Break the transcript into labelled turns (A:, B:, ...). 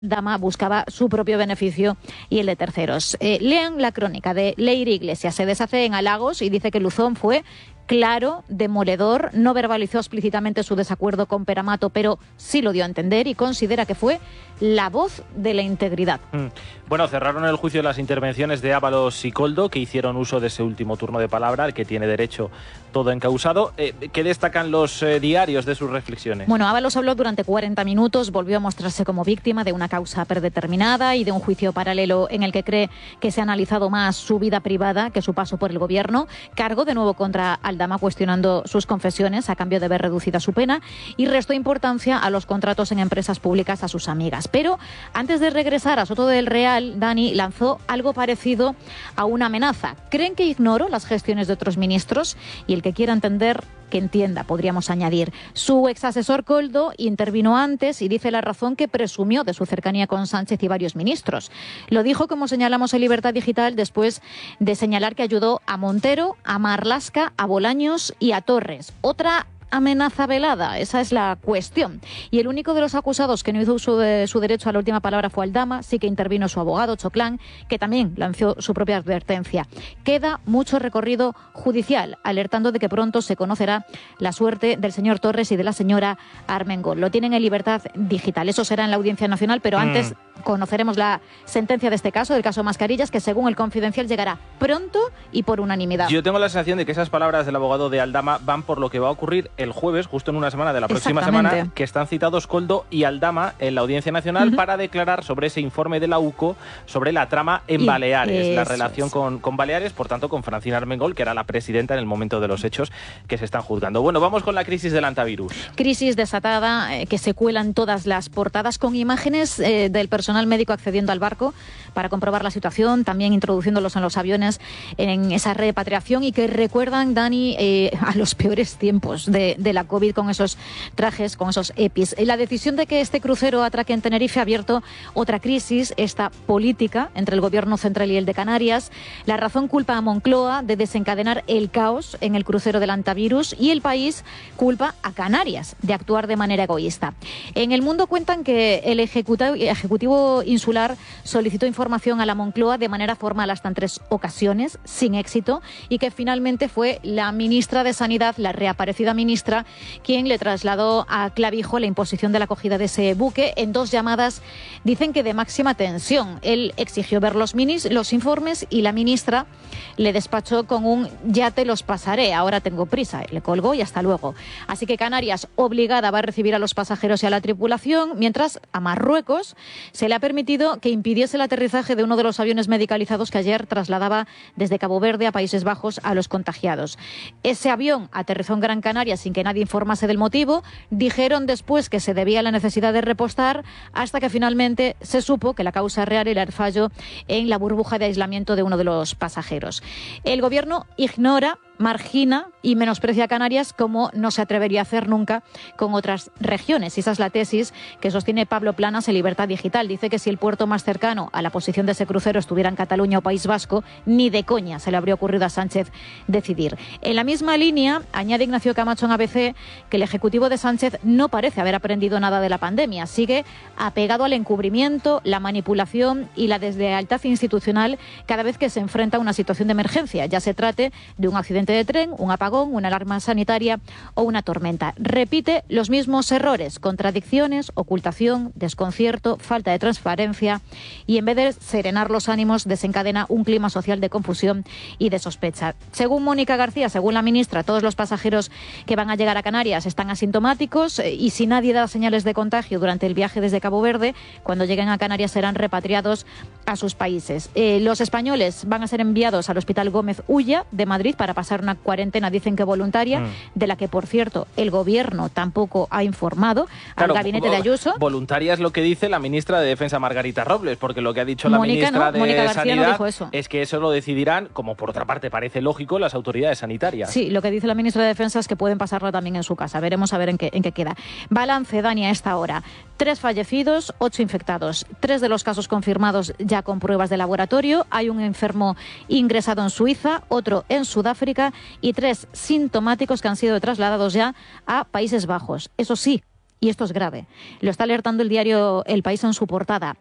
A: Dama buscaba su propio beneficio y el de terceros. Lean la crónica de Leire Iglesias. Se deshace en halagos y dice que Luzón fue claro, demoledor, no verbalizó explícitamente su desacuerdo con Peramato, pero sí lo dio a entender y considera que fue la voz de la integridad.
B: Bueno, cerraron el juicio de las intervenciones de Ábalos y Koldo, que hicieron uso de ese último turno de palabra, al que tiene derecho todo encausado. ¿Qué destacan los diarios de sus reflexiones?
A: Bueno, Ábalos habló durante 40 minutos, volvió a mostrarse como víctima de una causa predeterminada y de un juicio paralelo en el que cree que se ha analizado más su vida privada que su paso por el gobierno. Cargó de nuevo contra Aldama, cuestionando sus confesiones a cambio de ver reducida su pena, y restó importancia a los contratos en empresas públicas a sus amigas. Pero antes de regresar a Soto del Real, Dani lanzó algo parecido a una amenaza. ¿Creen que ignoro las gestiones de otros ministros? Y el que quiera entender, que entienda, podríamos añadir. Su exasesor Koldo intervino antes y dice la razón que presumió de su cercanía con Sánchez y varios ministros. Lo dijo, como señalamos en Libertad Digital, después de señalar que ayudó a Montero, a Marlaska, a Bolaños y a Torres. Otra amenaza velada, esa es la cuestión. Y el único de los acusados que no hizo uso de su derecho a la última palabra fue Aldama. Sí que intervino su abogado, Choclán, que también lanzó su propia advertencia. Queda mucho recorrido judicial, alertando de que pronto se conocerá la suerte del señor Torres y de la señora Armengol. Lo tienen en Libertad Digital. Eso será en la Audiencia Nacional, pero antes conoceremos la sentencia de este caso, del caso Mascarillas, que según el Confidencial llegará pronto y por unanimidad.
B: Yo tengo la sensación de que esas palabras del abogado de Aldama van por lo que va a ocurrir el jueves, justo en una semana de la próxima semana, que están citados Koldo y Aldama en la Audiencia Nacional para declarar sobre ese informe de la UCO sobre la trama en Baleares, la relación con Baleares, por tanto con Francina Armengol, que era la presidenta en el momento de los hechos que se están juzgando. Bueno, vamos con la crisis del antivirus.
A: Crisis desatada que se cuelan todas las portadas con imágenes del personal médico accediendo al barco para comprobar la situación, también introduciéndolos en los aviones en esa repatriación, y que recuerdan, Dani, a los peores tiempos de la COVID, con esos trajes, con esos EPIs. La decisión de que este crucero atraque en Tenerife ha abierto otra crisis, esta política entre el gobierno central y el de Canarias. La razón culpa a Moncloa de desencadenar el caos en el crucero del antivirus, y el País culpa a Canarias de actuar de manera egoísta. En El Mundo cuentan que el Ejecutivo Insular solicitó información a la Moncloa de manera formal hasta en 3 ocasiones, sin éxito, y que finalmente fue la ministra de Sanidad, la reaparecida ministra, quien le trasladó a Clavijo la imposición de la acogida de ese buque en 2 llamadas, dicen que de máxima tensión. Él exigió ver los informes y la ministra le despachó con un "ya te los pasaré, ahora tengo prisa", le colgó y hasta luego. Así que Canarias, obligada, va a recibir a los pasajeros y a la tripulación, mientras a Marruecos se le ha permitido que impidiese el aterrizaje de uno de los aviones medicalizados que ayer trasladaba desde Cabo Verde a Países Bajos a los contagiados. Ese avión aterrizó en Gran Canaria sin que nadie informase del motivo. Dijeron después que se debía a la necesidad de repostar, hasta que finalmente se supo que la causa real era el fallo en la burbuja de aislamiento de uno de los pasajeros. El gobierno ignora, margina y menosprecia a Canarias como no se atrevería a hacer nunca con otras regiones. Y esa es la tesis que sostiene Pablo Planas en Libertad Digital. Dice que si el puerto más cercano a la posición de ese crucero estuviera en Cataluña o País Vasco, ni de coña se le habría ocurrido a Sánchez decidir. En la misma línea, añade Ignacio Camacho en ABC, que el Ejecutivo de Sánchez no parece haber aprendido nada de la pandemia. Sigue apegado al encubrimiento, la manipulación y la deslealtad institucional cada vez que se enfrenta a una situación de emergencia, ya se trate de un accidente de tren, un apagón, una alarma sanitaria o una tormenta. Repite los mismos errores: contradicciones, ocultación, desconcierto, falta de transparencia, y en vez de serenar los ánimos desencadena un clima social de confusión y de sospecha. Según Mónica García, según la ministra, todos los pasajeros que van a llegar a Canarias están asintomáticos, y si nadie da señales de contagio durante el viaje desde Cabo Verde, cuando lleguen a Canarias serán repatriados a sus países. Los españoles van a ser enviados al Hospital Gómez Ulla de Madrid para pasar una cuarentena, dicen que voluntaria, de la que, por cierto, el gobierno tampoco ha informado al gabinete de Ayuso.
B: Voluntaria es lo que dice la ministra de Defensa, Margarita Robles, porque lo que ha dicho la ministra
A: Mónica
B: de
A: García
B: Sanidad
A: no dijo eso.
B: Es que eso lo decidirán, como por otra parte parece lógico, las autoridades sanitarias.
A: Sí, lo que dice la ministra de Defensa es que pueden pasarlo también en su casa. Veremos a ver en qué queda. Balance, Dani, a esta hora: 3 fallecidos, 8 infectados. 3 de los casos confirmados ya con pruebas de laboratorio. Hay un enfermo ingresado en Suiza, otro en Sudáfrica y 3 sintomáticos que han sido trasladados ya a Países Bajos. Eso sí, Y esto es grave. Lo está alertando el diario El País en su portada.